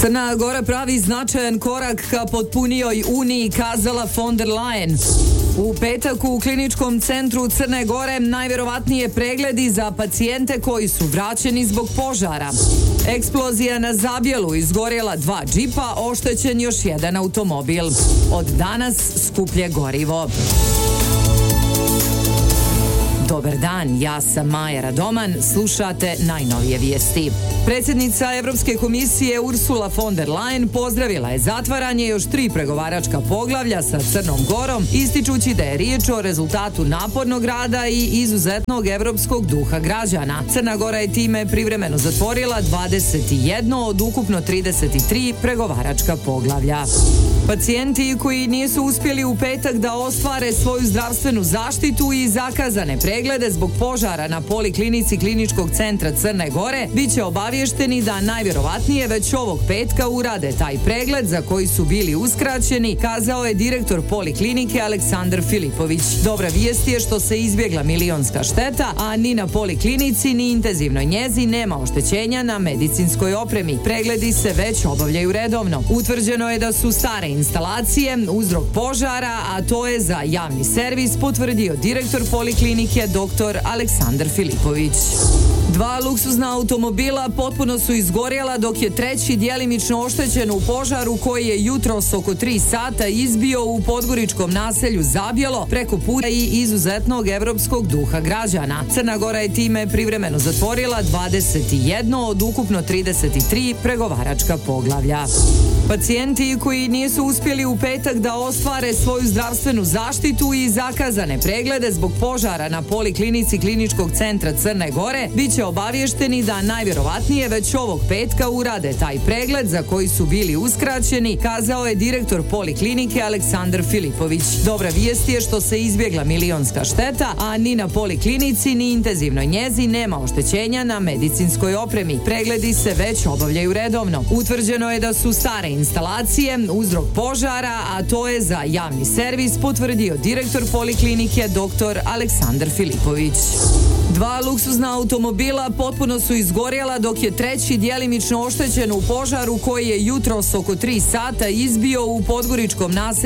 Crna Gora pravi značajan korak ka potpunijoj uniji, kazala von der Leyen. U petak u Kliničkom centru Crne Gore najvjerovatnije pregledi za pacijente koji su vraćeni zbog požara. Eksplozija na Zabjelu, izgorjela 2 džipa, oštećen još 1 automobil. Od danas skuplje gorivo. Dobar dan, ja sam Maja Radoman, slušate najnovije vijesti. Predsjednica Europske komisije Ursula von der Leyen pozdravila je zatvaranje još 3 pregovaračka poglavlja sa Crnom Gorom, ističući da je riječ o rezultatu napornog rada i izuzetnog europskog duha građana. Crna Gora je time privremeno zatvorila 21 od ukupno 33 pregovaračka poglavlja. Pacijenti koji nisu uspjeli u petak da ostvare svoju zdravstvenu zaštitu i zakazane preglede zbog požara na poliklinici Kliničkog centra Crne Gore bit će obavješteni da najvjerovatnije već ovog petka urade taj pregled za koji su bili uskraćeni, kazao je direktor poliklinike Aleksandar Filipović. Dobra vijest je što se izbjegla milionska šteta, a ni na poliklinici ni intenzivnoj njezi nema oštećenja na medicinskoj opremi. Pregledi se već obavljaju redovno. Utvrđeno je da su stare instalacije uzrok požara, a to je za javni servis potvrdio direktor poliklinike dr. Aleksandar Filipović. 2 luksuzna automobila potpuno su izgorjela, dok je treći djelimično oštećen u požaru koji je jutros oko 3 sata izbio u podgoričkom naselju Zabjelo preko puta i izuzetnog europskog duha građana. Crna Gora je time privremeno zatvorila 21 od ukupno 33 pregovaračka poglavlja. Pacijenti koji nisu uspjeli u petak da ostvare svoju zdravstvenu zaštitu i zakazane preglede zbog požara na poliklinici Kliničkog centra Crne Gore bit će obavješteni da najvjerovatnije već ovog petka urade taj pregled za koji su bili uskraćeni, kazao je direktor poliklinike Aleksandar Filipović. Dobra vijest je što se izbjegla milionska šteta, a ni na poliklinici ni intenzivnoj njezi nema oštećenja na medicinskoj opremi. Pregledi se već obavljaju redovno. Utvrđeno je da su stare instalacije uzrok požara, a to je za javni servis potvrdio direktor poliklinike dr. Aleksandar Filipović. 2 luksuzna automobila potpuno su izgorjela, dok je treći djelimično oštećen u požaru koji je jutros oko 3 sata izbio u podgoričkom naselju